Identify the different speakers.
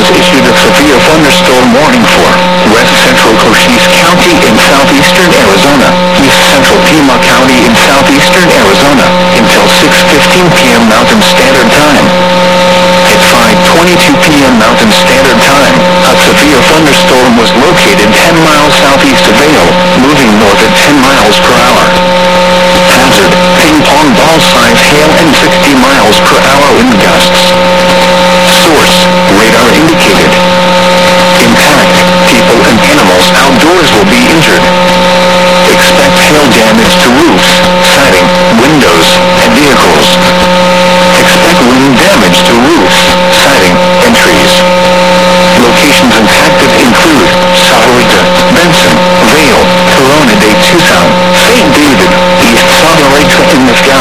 Speaker 1: issued a severe thunderstorm warning for west central Cochise County in southeastern Arizona, east central Pima County in southeastern Arizona, until 6:15 p.m. Mountain Standard Time. At 5:22 p.m. Mountain Standard Time, a severe thunderstorm was located 10 miles southeast of Vail, moving north at 10 miles per hour. Hazard, ping pong ball size hail and 60 miles per hour